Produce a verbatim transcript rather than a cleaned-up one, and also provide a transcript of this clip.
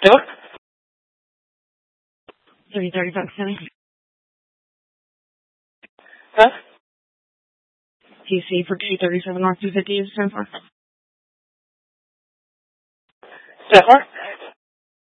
Do it. three thirty-five City. Huh? T C for two thirty-seven North two fifty is ten four. Is that far?